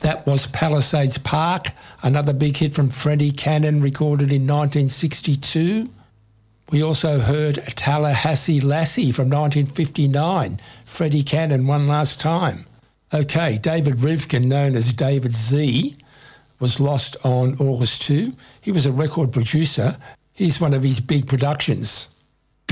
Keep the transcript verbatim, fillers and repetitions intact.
That was Palisades Park, another big hit from Freddie Cannon, recorded in nineteen sixty-two. We also heard Tallahassee Lassie from nineteen fifty-nine, Freddie Cannon one last time. Okay, David Rivkin, known as David Z, was lost on August second. He was a record producer. Here's one of his big productions.